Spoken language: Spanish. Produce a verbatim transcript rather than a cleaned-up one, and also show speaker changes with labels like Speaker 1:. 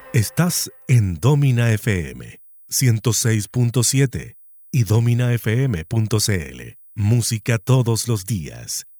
Speaker 1: Estás en Domina F M ciento seis punto siete y domina f m punto c l. Música todos los días.